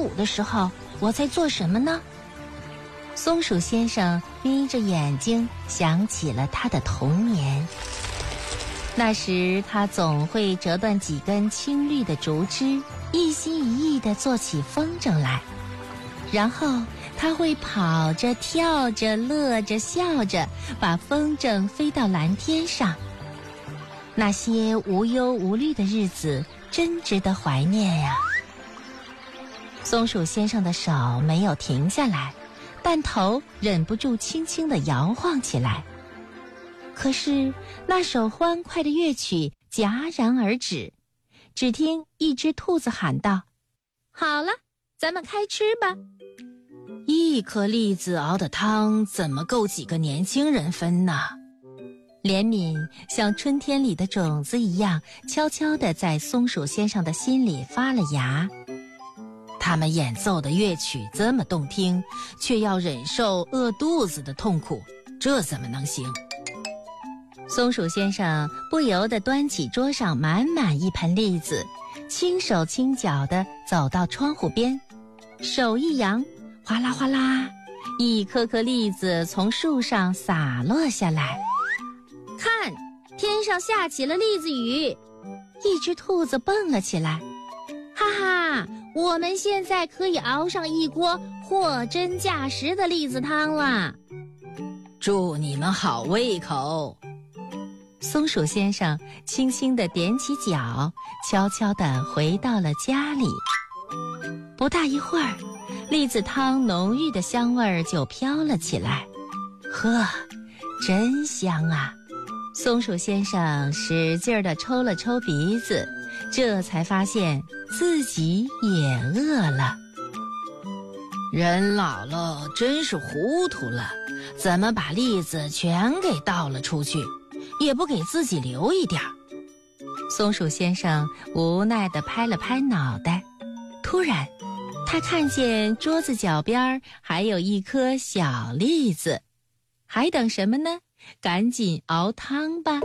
午的时候，我在做什么呢？松鼠先生眯着眼睛想起了他的童年。那时他总会折断几根青绿的竹枝，一心一意地做起风筝来，然后他会跑着跳着乐着笑着，把风筝飞到蓝天上。那些无忧无虑的日子真值得怀念呀。松鼠先生的手没有停下来，但头忍不住轻轻地摇晃起来。可是那首欢快的乐曲戛然而止，只听一只兔子喊道：好了，咱们开吃吧。一颗栗子熬的汤怎么够几个年轻人分呢？怜悯像春天里的种子一样，悄悄地在松鼠先生的心里发了芽。他们演奏的乐曲这么动听，却要忍受饿肚子的痛苦，这怎么能行？松鼠先生不由得端起桌上满满一盆栗子，轻手轻脚地走到窗户边，手一扬，哗啦哗啦，一颗颗栗子从树上洒落下来。看，天上下起了栗子雨！一只兔子蹦了起来。哈哈，我们现在可以熬上一锅货真价实的栗子汤了。祝你们好胃口！松鼠先生轻轻地踮起脚，悄悄地回到了家里。不大一会儿，栗子汤浓郁的香味儿就飘了起来。呵，真香啊！松鼠先生使劲地抽了抽鼻子，这才发现自己也饿了。人老了真是糊涂了，怎么把栗子全给倒了出去，也不给自己留一点儿。松鼠先生无奈地拍了拍脑袋，突然他看见桌子脚边还有一颗小栗子，还等什么呢？赶紧熬汤吧。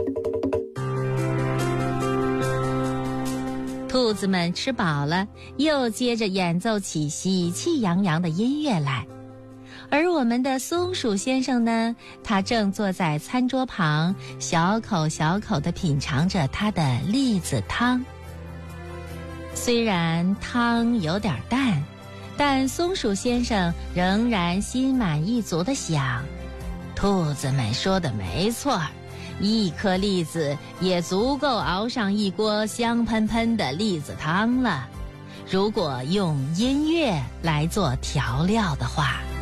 兔子们吃饱了，又接着演奏起喜气洋洋的音乐来。而我们的松鼠先生呢，他正坐在餐桌旁，小口小口地品尝着他的栗子汤。虽然汤有点淡，但松鼠先生仍然心满意足地想，兔子们说的没错，一颗栗子也足够熬上一锅香喷喷的栗子汤了，如果用音乐来做调料的话。